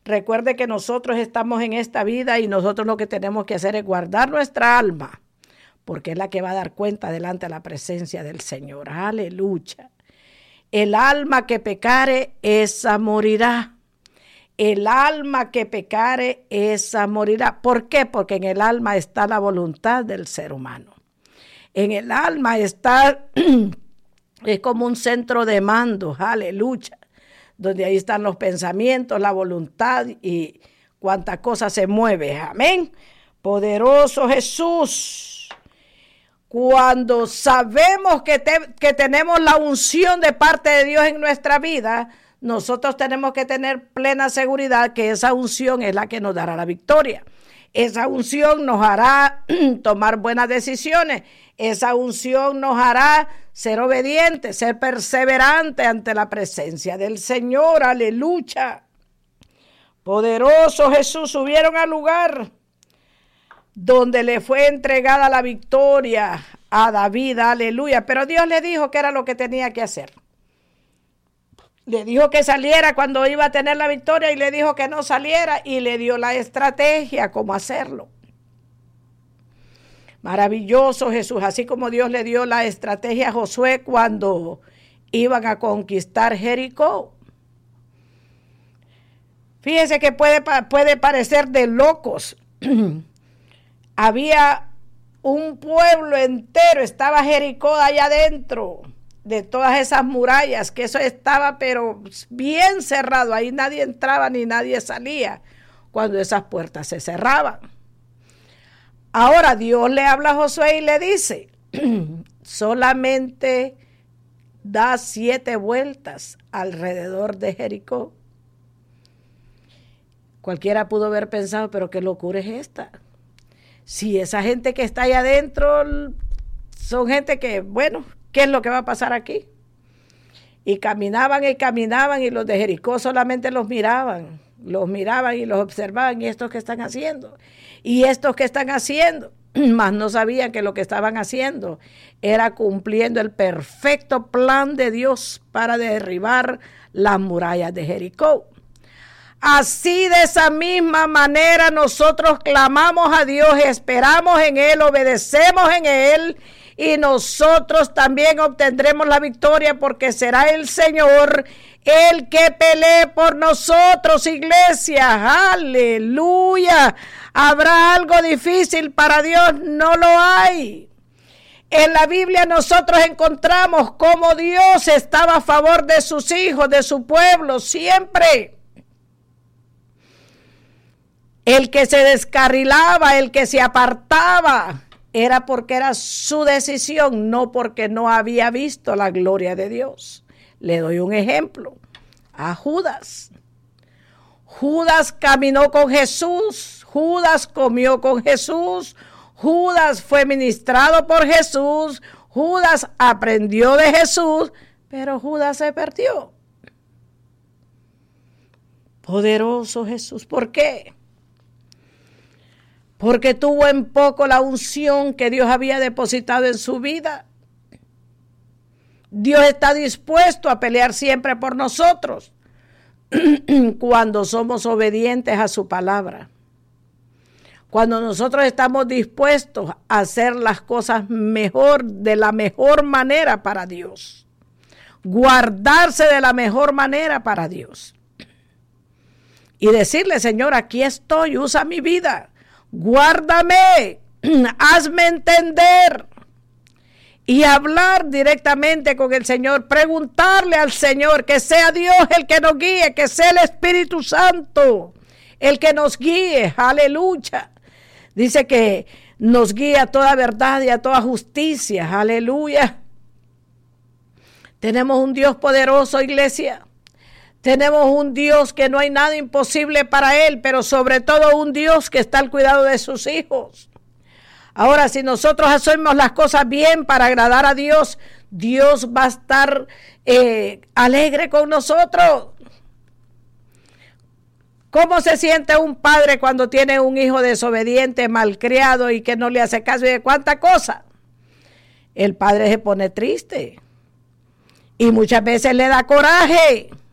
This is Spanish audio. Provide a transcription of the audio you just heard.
Recuerde que nosotros estamos en esta vida y nosotros lo que tenemos que hacer es guardar nuestra alma, porque es la que va a dar cuenta delante de la presencia del Señor. Aleluya. El alma que pecare, esa morirá. El alma que pecare, esa morirá. ¿Por qué? Porque en el alma está la voluntad del ser humano. En el alma está, es como un centro de mando, aleluya, donde ahí están los pensamientos, la voluntad y cuánta cosa se mueve. Amén. Poderoso Jesús. Cuando sabemos que tenemos la unción de parte de Dios en nuestra vida, nosotros tenemos que tener plena seguridad que esa unción es la que nos dará la victoria. Esa unción nos hará tomar buenas decisiones. Esa unción nos hará ser obedientes, ser perseverantes ante la presencia del Señor. Aleluya. Poderoso Jesús, subieron al lugar donde le fue entregada la victoria a David. Aleluya. Pero Dios le dijo que era lo que tenía que hacer. Le dijo que saliera cuando iba a tener la victoria y le dijo que no saliera y le dio la estrategia cómo hacerlo. Maravilloso Jesús, así como Dios le dio la estrategia a Josué cuando iban a conquistar Jericó. Fíjese que puede parecer de locos. Había un pueblo entero, estaba Jericó allá adentro de todas esas murallas, que eso estaba pero bien cerrado, ahí nadie entraba ni nadie salía cuando esas puertas se cerraban. Ahora Dios le habla a Josué y le dice, solamente da 7 vueltas alrededor de Jericó. Cualquiera pudo haber pensado, pero qué locura es esta. Si esa gente que está allá adentro son gente que, bueno, ¿qué es lo que va a pasar aquí? Y caminaban y los de Jericó solamente los miraban y los observaban. ¿Y estos qué están haciendo? ¿Y estos qué están haciendo? Mas no sabían que lo que estaban haciendo era cumpliendo el perfecto plan de Dios para derribar las murallas de Jericó. Así de esa misma manera nosotros clamamos a Dios, esperamos en Él, obedecemos en Él y nosotros también obtendremos la victoria porque será el Señor el que pelee por nosotros, iglesia. Aleluya. ¿Habrá algo difícil para Dios? No lo hay. En la Biblia nosotros encontramos cómo Dios estaba a favor de sus hijos, de su pueblo, siempre. El que se descarrilaba, el que se apartaba, era porque era su decisión, no porque no había visto la gloria de Dios. Le doy un ejemplo. A Judas. Judas caminó con Jesús, Judas comió con Jesús, Judas fue ministrado por Jesús, Judas aprendió de Jesús, pero Judas se perdió. Poderoso Jesús, ¿por qué? Porque tuvo en poco la unción que Dios había depositado en su vida. Dios está dispuesto a pelear siempre por nosotros cuando somos obedientes a su palabra. Cuando nosotros estamos dispuestos a hacer las cosas mejor, de la mejor manera para Dios. Guardarse de la mejor manera para Dios. Y decirle, Señor, aquí estoy, usa mi vida. Guárdame, hazme entender. Y hablar directamente con el Señor, preguntarle al Señor, que sea Dios el que nos guíe, que sea el Espíritu Santo el que nos guíe, aleluya. Dice que nos guía a toda verdad y a toda justicia, aleluya. Tenemos un Dios poderoso, iglesia. Tenemos un Dios que no hay nada imposible para Él, pero sobre todo un Dios que está al cuidado de sus hijos. Ahora, si nosotros hacemos las cosas bien para agradar a Dios, Dios va a estar alegre con nosotros. ¿Cómo se siente un padre cuando tiene un hijo desobediente, malcriado y que no le hace caso y de cuánta cosa? El padre se pone triste y muchas veces le da coraje.